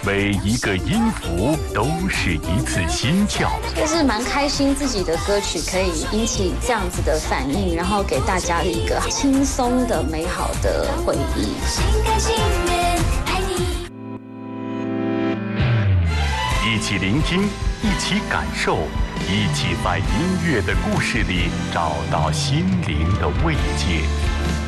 每一个音符都是一次心跳。 就是蛮开心自己的歌曲可以引起这样子的反应，然后给大家一个轻松的美好的回忆。 一起聆听，一起感受，一起在音乐的故事里找到心灵的慰藉。